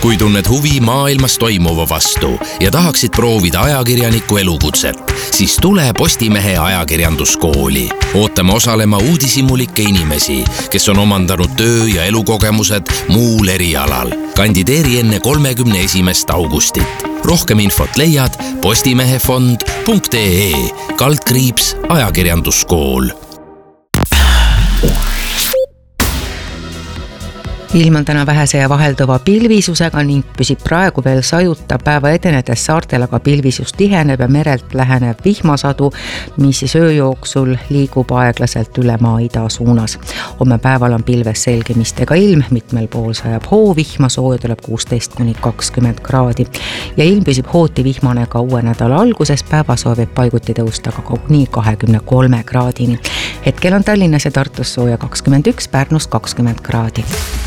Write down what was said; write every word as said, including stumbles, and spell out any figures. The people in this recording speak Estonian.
Kui tunned huvi maailmas toimuva vastu ja tahaksid proovida ajakirjaniku elukutset, siis tule Postimehe ajakirjanduskooli. Ootame osalema uudishimulikke inimesi, kes on omandanud töö- ja elukogemused muul erialal. Kandideeri enne kolmekümne esimest augustit. Rohkem infot leiad postimehefond punkt ee kaldkriips ajakirjanduskool. Ilm on täna vähese ja vahelduva pilvisusega ning püsib praegu veel sajuta. Päeva edenedes saartel aga pilvisus tiheneb ja merelt läheneb vihmasadu, mis siis öö jooksul liigub aeglaselt üle maa-ida suunas. Homme päeval on pilves selgimistega ilm, mitmel pool sajab hoovihma, sooja tuleb kuusteist kuni kakskümmend kraadi. Ja ilm püsib hooti vihmane ka uue nädala alguses, päeva soovib paiguti tõusta ka koguni kahekümne kolme kraadini. Hetkel on Tallinnas ja Tartus sooja kakskümmend üks, Pärnus kakskümmend kraadi.